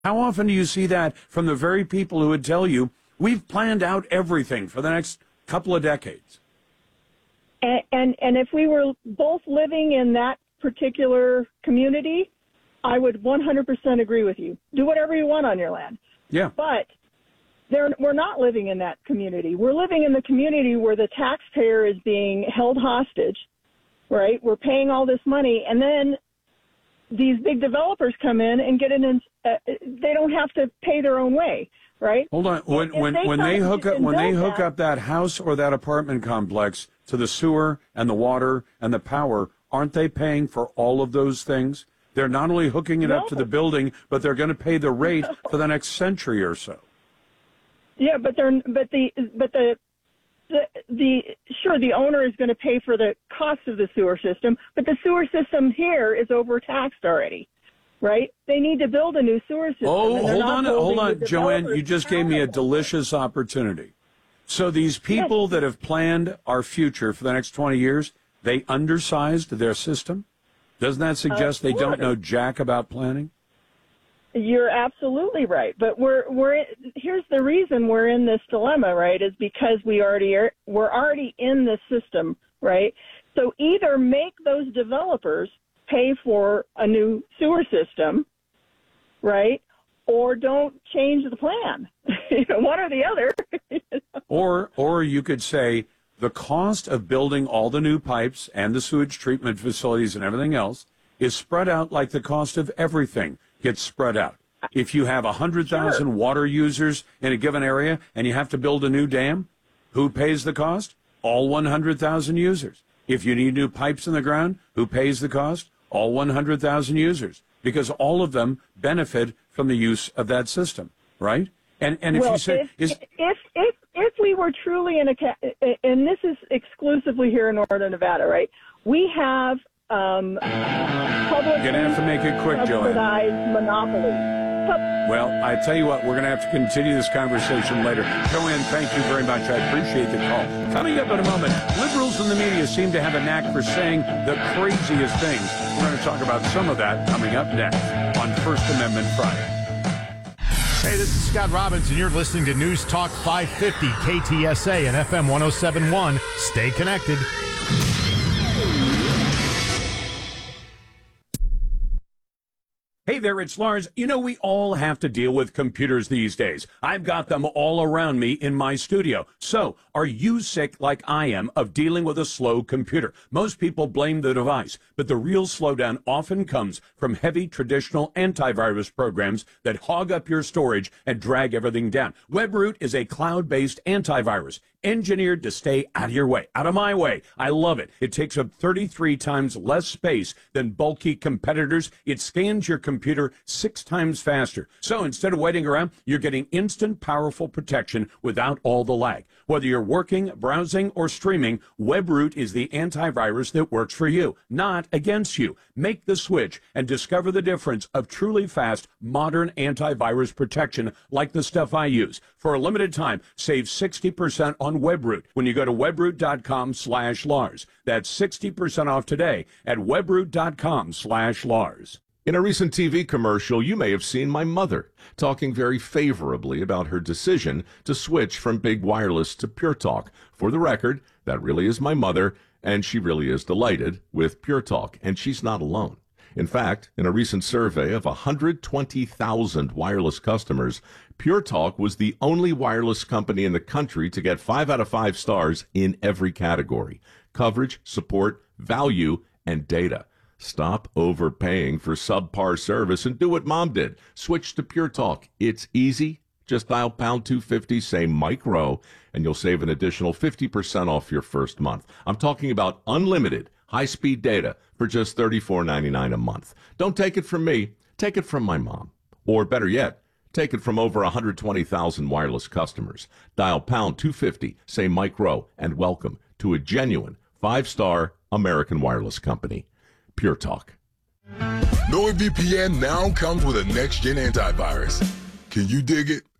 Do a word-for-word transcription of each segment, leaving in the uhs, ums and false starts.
How often do you see that from the very people who would tell you, we've planned out everything for the next couple of decades? And, and, and if we were both living in that particular community, I would one hundred percent agree with you. Do whatever you want on your land. Yeah. But they're, we're not living in that community. We're living in the community where the taxpayer is being held hostage, right? We're paying all this money, and then these big developers come in and get in, uh, they don't have to pay their own way, right? Hold on. When, if when, they when they hook up, when they hook that, up that house or that apartment complex to the sewer and the water and the power, aren't they paying for all of those things? They're not only hooking it no. up to the building, but they're going to pay the rate for the next century or so. Yeah, but they're but the but the the, the sure the owner is going to pay for the cost of the sewer system, but the sewer system here is overtaxed already, right? They need to build a new sewer system. Oh, hold on, hold on, Joanne. You just gave me a accountable. delicious opportunity. So these people Yes. that have planned our future for the next twenty years, they undersized their system? Doesn't that suggest they don't know jack about planning? You're absolutely right, but we're we're here's the reason we're in this dilemma, right? Is because we already are we're already in the system, right? So either make those developers pay for a new sewer system, right, or don't change the plan. You know, one or the other. Or or you could say the cost of building all the new pipes and the sewage treatment facilities and everything else is spread out like the cost of everything gets spread out. If you have one hundred thousand sure. water users in a given area and you have to build a new dam, who pays the cost? All one hundred thousand users. If you need new pipes in the ground, who pays the cost? All one hundred thousand users. Because all of them benefit from the use of that system, right? And and if well, you say... If, is, if, if, if we were truly in a... And this is exclusively here in Northern Nevada, right? We have... Um, public You're going to have to make it quick, Joanne. Monopoly. Well, I tell you what, we're going to have to continue this conversation later. Joanne, thank you very much. I appreciate the call. Coming up in a moment, liberals in the media seem to have a knack for saying the craziest things. We're going to talk about some of that coming up next on First Amendment Friday. Hey, this is Scott Robbins, and you're listening to News Talk five fifty K T S A and F M one oh seven point one. Stay connected. Hey there, it's Lars. You know, we all have to deal with computers these days. I've got them all around me in my studio. So, are you sick like I am of dealing with a slow computer? Most people blame the device, but the real slowdown often comes from heavy traditional antivirus programs that hog up your storage and drag everything down. WebRoot is a cloud-based antivirus engineered to stay out of your way, out of my way. I love it. It takes up thirty-three times less space than bulky competitors. It scans your computer six times faster. So instead of waiting around, you're getting instant, powerful protection without all the lag. Whether you're working, browsing, or streaming, WebRoot is the antivirus that works for you, not against you. Make the switch and discover the difference of truly fast, modern antivirus protection like the stuff I use. For a limited time, save sixty percent on WebRoot when you go to webroot.com slash Lars. That's sixty percent off today at webroot.com slash Lars. In a recent T V commercial, you may have seen my mother talking very favorably about her decision to switch from big wireless to Pure Talk. For the record, that really is my mother, and she really is delighted with Pure Talk, and she's not alone. In fact, in a recent survey of one hundred twenty thousand wireless customers, Pure Talk was the only wireless company in the country to get five out of five stars in every category: coverage, support, value, and data. Stop overpaying for subpar service and do what Mom did. Switch to Pure Talk. It's easy. Just dial pound two fifty, say Mike Rowe, and you'll save an additional fifty percent off your first month. I'm talking about unlimited high-speed data for just thirty-four ninety-nine a month. Don't take it from me. Take it from my mom. Or better yet, take it from over one hundred twenty thousand wireless customers. Dial pound two fifty, say Mike Rowe, and welcome to a genuine five-star American wireless company. Pure Talk. NordVPN now comes with a next-gen antivirus. Can you dig it?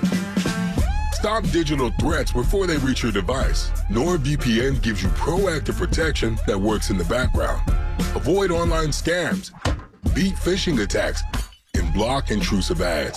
Stop digital threats before they reach your device. NordVPN gives you proactive protection that works in the background. Avoid online scams, beat phishing attacks, can block intrusive ads.